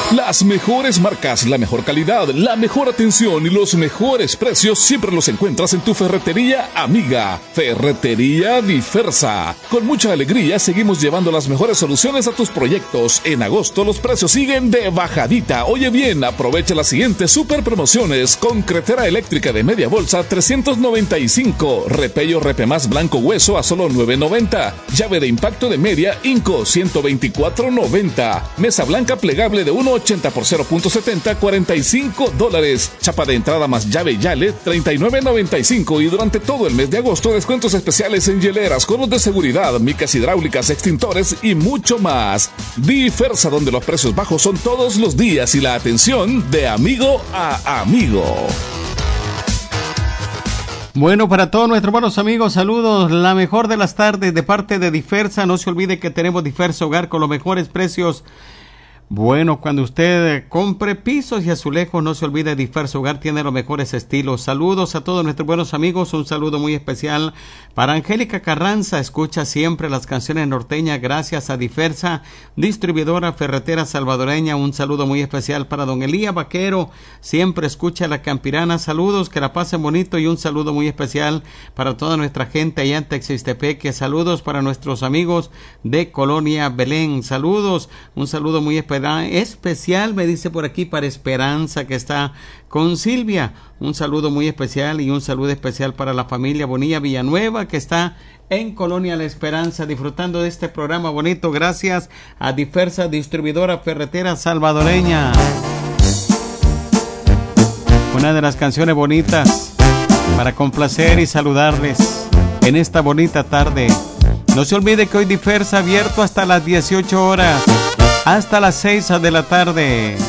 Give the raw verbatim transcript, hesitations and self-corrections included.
Las mejores marcas, la mejor calidad, la mejor atención y los mejores precios siempre los encuentras en tu ferretería amiga. Ferretería Diversa. Con mucha alegría seguimos llevando las mejores soluciones a tus proyectos. En agosto los precios siguen de bajadita. Oye bien, aprovecha las siguientes super promociones. Concretera eléctrica de media bolsa trescientos noventa y cinco. Repello Repemás blanco hueso a solo nueve noventa. Llave de impacto de media Inco ciento veinticuatro noventa. Mesa blanca plegable de uno ochenta por cero punto setenta, cuarenta y cinco dólares. Chapa de entrada más llave Yale, treinta y nueve noventa y cinco. Y durante todo el mes de agosto, descuentos especiales en hieleras, conos de seguridad, micas hidráulicas, extintores y mucho más. Diversa, donde los precios bajos son todos los días y la atención de amigo a amigo. Bueno, para todos nuestros buenos amigos, saludos, la mejor de las tardes de parte de Diversa. No se olvide que tenemos Diversa Hogar con los mejores precios. Bueno, cuando usted compre pisos y azulejos, no se olvide, Diversa Hogar tiene los mejores estilos. Saludos a todos nuestros buenos amigos, un saludo muy especial para Angélica Carranza, escucha siempre las canciones norteñas gracias a Diversa, distribuidora ferretera salvadoreña. Un saludo muy especial para don Elías Vaquero, siempre escucha la Campirana. Saludos, que la pasen bonito, y un saludo muy especial para toda nuestra gente allá en Texistepeque. Saludos para nuestros amigos de Colonia Belén. Saludos, un saludo muy especial especial, me dice por aquí, para Esperanza, que está con Silvia. Un saludo muy especial, y un saludo especial para la familia Bonilla Villanueva, que está en Colonia La Esperanza, disfrutando de este programa bonito, gracias a Diversa, distribuidora ferretera salvadoreña. Una de las canciones bonitas para complacer y saludarles en esta bonita tarde. No se olvide que hoy Diversa abierto hasta las dieciocho horas, hasta las seis de la tarde.